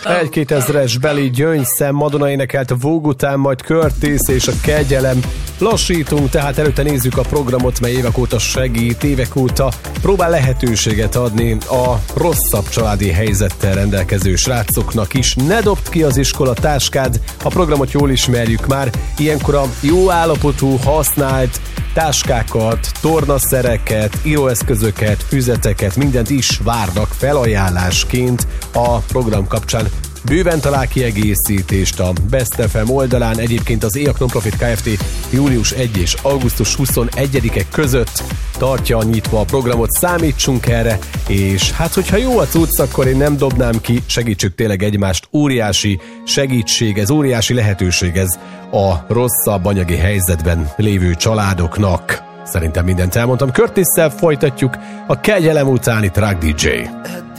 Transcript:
1-2000-es beli gyöngyszem, Madonna énekelt a Vogue után, majd Curtis és a Kegyelem. Lassítunk, tehát előtte nézzük a programot, mely évek óta segít, évek óta próbál lehetőséget adni a rosszabb családi helyzettel rendelkező srácoknak is. Ne dobd ki az iskola táskád, a programot jól ismerjük már, ilyenkor a jó állapotú, használt táskákat, tornaszereket, íróeszközöket, füzeteket, mindent is várnak felajánlásként a program kapcsán. Bőven talál kiegészítést a Best FM oldalán, egyébként az EAC Non-Profit Kft. Június 1 és augusztus 21-e között tartja nyitva a programot, számítsunk erre, és hát hogyha jó a cucc, akkor én nem dobnám ki, segítsük tényleg egymást, óriási segítség, ez óriási lehetőség ez a rosszabb anyagi helyzetben lévő családoknak. Szerintem mindent elmondtam, Curtisszel folytatjuk a Kegyelem utáni Track DJ.